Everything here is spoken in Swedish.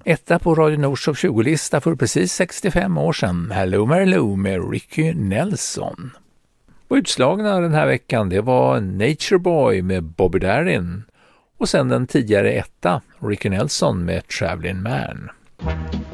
Etta på Radio Nords Top 20-lista för precis 65 år sedan, Hello Marlo med Ricky Nelson. Och utslagna den här veckan, det var Nature Boy med Bobby Darin och sen den tidigare etta, Ricky Nelson med Traveling Man.